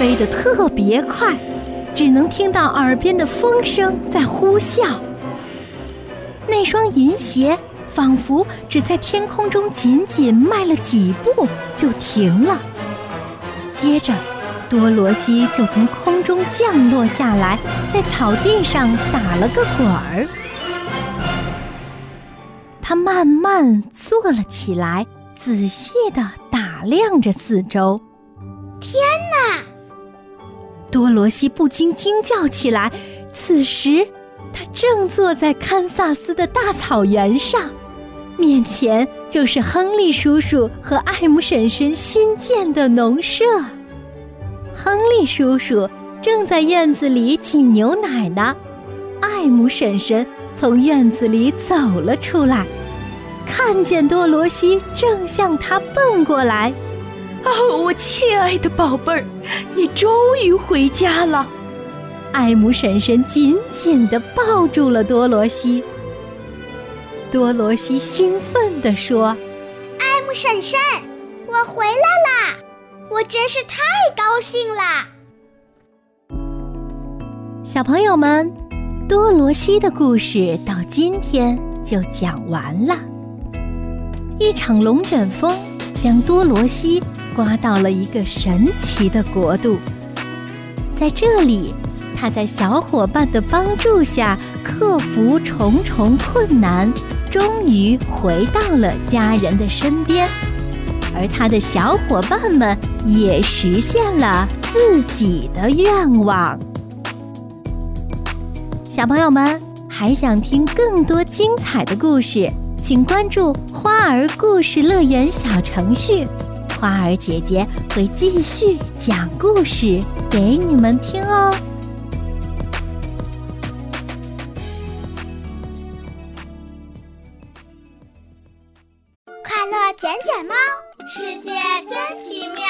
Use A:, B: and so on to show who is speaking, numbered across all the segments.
A: 飞得特别快，只能听到耳边的风声在呼啸。那双银鞋仿佛只在天空中仅仅迈了几步就停了。接着多罗西就从空中降落下来，在草地上打了个滚儿。他慢慢坐了起来，仔细地打量着四周。
B: 天哪！
A: 多罗西不禁惊叫起来。此时他正坐在堪萨斯的大草原上，面前就是亨利叔叔和艾姆婶婶新建的农舍。亨利叔叔正在院子里挤牛奶呢，艾姆婶婶从院子里走了出来，看见多罗西正向他奔过来。
C: 哦，我亲爱的宝贝儿，你终于回家了！
A: 艾姆婶婶紧紧地抱住了多罗西。多罗西兴奋地说：
B: 艾姆婶婶，我回来啦！我真是太高兴啦！
A: 小朋友们，多罗西的故事到今天就讲完了。一场龙卷风将多罗西刮到了一个神奇的国度，在这里，他在小伙伴的帮助下克服重重困难，终于回到了家人的身边，而他的小伙伴们也实现了自己的愿望。小朋友们，还想听更多精彩的故事，请关注花儿故事乐园小程序，花儿姐姐会继续讲故事给你们听哦。
B: 快乐捡捡猫，世界真奇妙。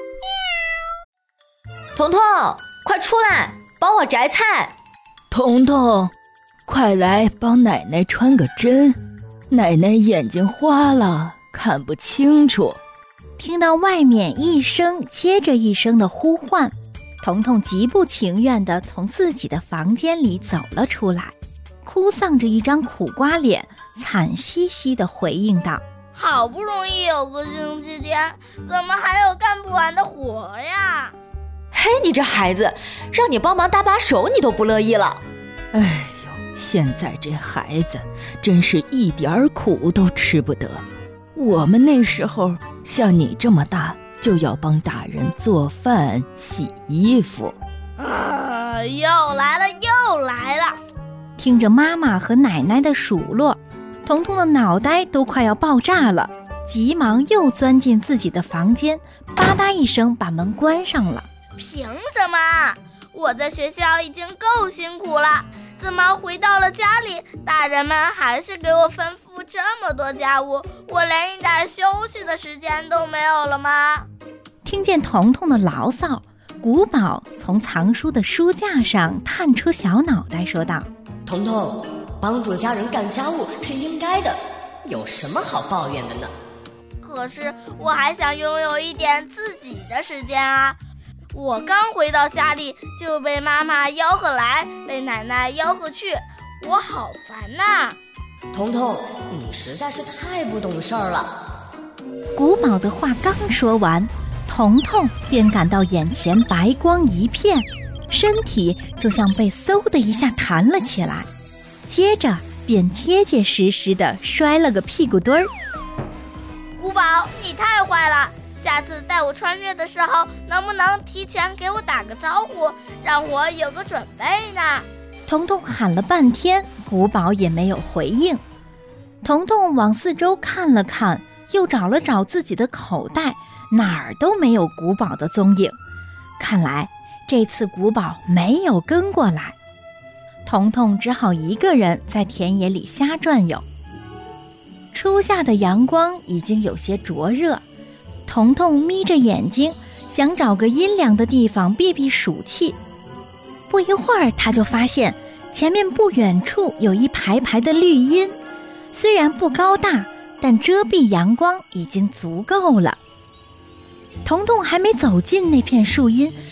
D: 彤彤，快出来，帮我摘菜。
C: 彤彤，快来帮奶奶穿个针，奶奶眼睛花了，看不清楚。
A: 听到外面一声接着一声的呼唤，彤彤极不情愿地从自己的房间里走了出来，哭丧着一张苦瓜脸，惨兮兮地回应道：
E: 好不容易有个星期天，怎么还有干不完的活呀？
D: 嘿，你这孩子，让你帮忙搭把手你都不乐意了。
C: 哎呦，现在这孩子真是一点苦都吃不得。我们那时候像你这么大，就要帮大人做饭洗衣服。
E: 又来了又来了。
A: 听着妈妈和奶奶的数落，彤彤的脑袋都快要爆炸了，急忙又钻进自己的房间，吧嗒一声把门关上了。
E: 凭什么？我在学校已经够辛苦了，怎么回到了家里，大人们还是给我吩咐这么多家务，我连一点休息的时间都没有了吗？
A: 听见彤彤的牢骚，古堡从藏书的书架上探出小脑袋说道：
F: 彤彤，帮助家人干家务是应该的，有什么好抱怨的呢？
E: 可是我还想拥有一点自己的时间啊！我刚回到家里就被妈妈吆喝来，被奶奶吆喝去，我好烦呐！
F: 彤彤，你实在是太不懂事儿了。
A: 古堡的话刚说完，彤彤便感到眼前白光一片，身体就像被嗖的一下弹了起来，接着便结结实实地摔了个屁股墩儿。
E: 古堡，你太坏了！下次带我穿越的时候，能不能提前给我打个招呼，让我有个准备呢？
A: 彤彤喊了半天，古堡也没有回应。彤彤往四周看了看，又找了找自己的口袋，哪儿都没有古堡的踪影。看来这次古堡没有跟过来，彤彤只好一个人在田野里瞎转悠。初夏的阳光已经有些灼热，彤彤眯着眼睛，想找个阴凉的地方避避暑气。不一会儿，他就发现前面不远处有一排排的绿荫，虽然不高大，但遮蔽阳光已经足够了。彤彤还没走进那片树荫，